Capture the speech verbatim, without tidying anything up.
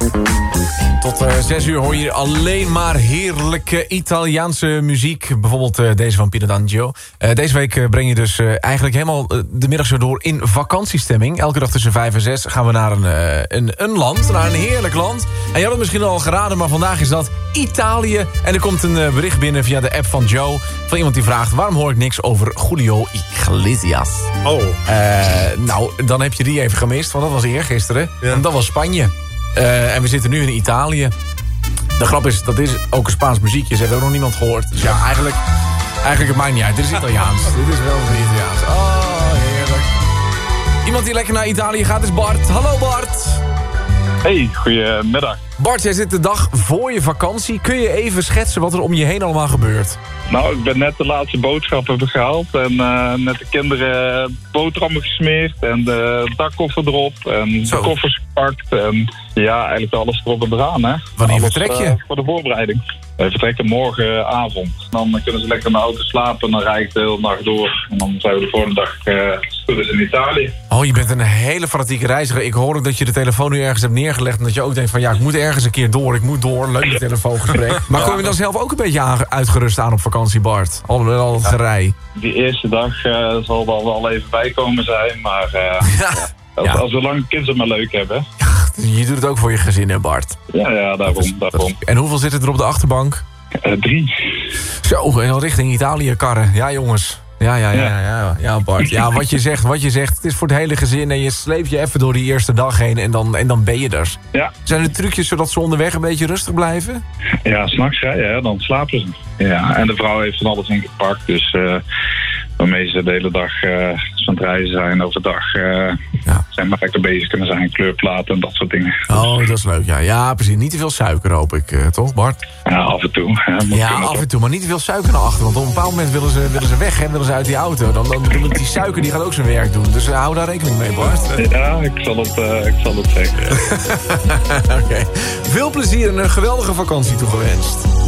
Tot uh, zes uur hoor je alleen maar heerlijke Italiaanse muziek. Bijvoorbeeld uh, deze van Pino D'Angelo. Uh, deze week uh, breng je dus uh, eigenlijk helemaal uh, de middag zo door in vakantiestemming. Elke dag tussen vijf en zes gaan we naar een, uh, een, een land, naar een heerlijk land. En je had het misschien al geraden, maar vandaag is dat Italië. En er komt een uh, bericht binnen via de app van Joe. Van iemand die vraagt, waarom hoor ik niks over Julio Iglesias? Oh. Uh, nou, dan heb je die even gemist, want dat was eergisteren. Ja. En dat was Spanje. Uh, en we zitten nu in Italië. De grap is, dat is ook een Spaans muziekje. Ze hebben er nog niemand gehoord. Dus ja, eigenlijk, eigenlijk het maakt niet uit. Dit is Italiaans. Dit is wel Italiaans. Oh, heerlijk. Iemand die lekker naar Italië gaat is Bart. Hallo Bart. Hey, goedemiddag. Bart, jij zit de dag voor je vakantie. Kun je even schetsen wat er om je heen allemaal gebeurt? Nou, ik ben net de laatste boodschappen gehaald. En uh, net de kinderen boterhammen gesmeerd. En de dakkoffer erop. En Zo. de koffers gepakt. En ja, eigenlijk alles erop en eraan. Hè. Wanneer alles, vertrek je? Uh, voor de voorbereiding. We vertrekken morgenavond. Dan kunnen ze lekker in de auto slapen. En dan rijd ik de hele nacht door. En dan zijn we de volgende dag uh, in Italië. Oh, je bent een hele fanatieke reiziger. Ik hoor ook dat je de telefoon nu ergens hebt neergelegd. En dat je ook denkt van ja, ik moet ergens een keer door. Ik moet door. Leuk het telefoongesprek. Maar kom je dan zelf ook een beetje aan, uitgerust aan op vakantie, Bart? Al, al het gerei. Die eerste dag uh, zal er wel even bijkomen zijn. Maar uh, ja. Als, Ja. als we lang kinderen maar leuk hebben. Ja, je doet het ook voor je gezin, hè, Bart? Ja, ja, daarom. daarom. En hoeveel zitten er op de achterbank? Uh, drie. Zo, en dan richting Italië karren. Ja, jongens. Ja, ja, ja, ja, ja, ja, Bart. Ja, wat je zegt, wat je zegt. Het is voor het hele gezin en je sleept je even door die eerste dag heen en dan, en dan ben je er. Ja. Zijn er trucjes zodat ze onderweg een beetje rustig blijven? Ja, s'nachts rijden, hè, dan slapen ze. Ja, en de vrouw heeft van alles ingepakt, dus uh, waarmee ze de hele dag uh, van het reizen zijn, overdag uh, Ja. zijn maar lekker bezig kunnen zijn, kleurplaten en dat soort dingen. Oh, dat is leuk, ja. Ja, precies. Niet te veel suiker, hoop ik, uh, toch, Bart? Ja, af en toe. Hè, moet Ja, kunnen, af toch? en toe, maar niet te veel suiker naar achter. Want op een bepaald moment willen ze, willen ze weg, hè, willen ze uit die auto. Dan, dan dan die suiker die gaat ook zijn werk doen. Dus uh, hou daar rekening mee, Bart. Ja, ik zal het, uh, ik zal het zeggen. Oké. Okay. Veel plezier en een geweldige vakantie toegewenst.